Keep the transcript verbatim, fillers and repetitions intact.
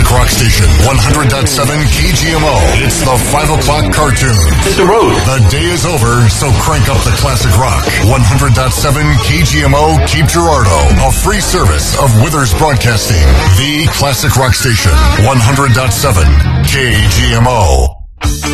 classic rock station, one hundred point seven K G M O. It's the five o'clock cartoon. Mister Rose. The day is over, so crank up the classic rock. one hundred point seven K G M O, Cape Girardeau. A free service of Withers Broadcasting. The classic rock station, one hundred point seven K G M O.